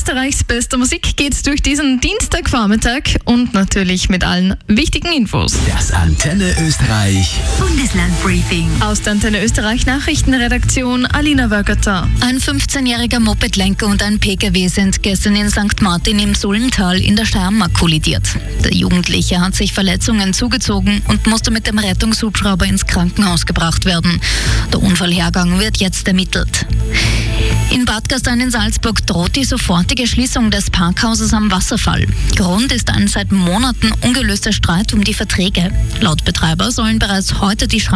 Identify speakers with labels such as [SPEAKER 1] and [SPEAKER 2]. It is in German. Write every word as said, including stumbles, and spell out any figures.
[SPEAKER 1] Österreichs bester Musik geht's durch diesen Dienstagvormittag und natürlich mit allen wichtigen Infos.
[SPEAKER 2] Das Antenne Österreich
[SPEAKER 3] Bundeslandbriefing.
[SPEAKER 1] Aus der Antenne Österreich Nachrichtenredaktion Alina Wörgerter.
[SPEAKER 3] Ein fünfzehnjähriger Mopedlenker und ein P K W sind gestern in Sankt Martin im Sullental in der Steiermark kollidiert. Der Jugendliche hat sich Verletzungen zugezogen und musste mit dem Rettungshubschrauber ins Krankenhaus gebracht werden. Der Unfallhergang wird jetzt ermittelt. In Bad Gastein in Salzburg droht die sofortige Schließung des Parkhauses am Wasserfall. Grund ist ein seit Monaten ungelöster Streit um die Verträge. Laut Betreiber sollen bereits heute die